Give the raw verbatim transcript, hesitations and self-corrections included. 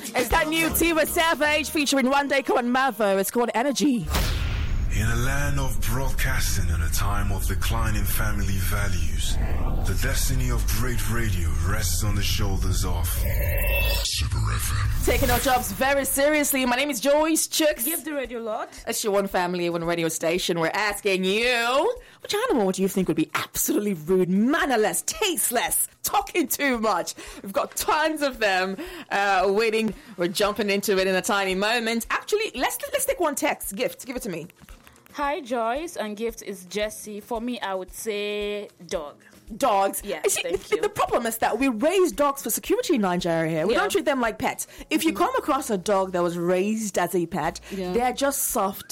It's that new Tiwa Savage featuring One Day Come and Mavo. It's called Energy. In a land of broadcasting and a time of declining family values, the destiny of great radio rests on the shoulders of Super F M. Taking our jobs very seriously. My name is Joyce Chooks. Give the radio lot. It's your one family, one radio station. We're asking you, which animal do you think would be absolutely rude, mannerless, tasteless, talking too much? We've got tons of them uh, waiting. We're jumping into it in a tiny moment. Actually, let's let's take one text. Gift, give it to me. Hi, Joyce, and Gift is Jesse. For me, I would say dog. Dogs. Yes, See, thank the, you. the problem is that we raise dogs for security in Nigeria here. We Yeah. don't treat them like pets. If you come across a dog that was raised as a pet, Yeah. they're just soft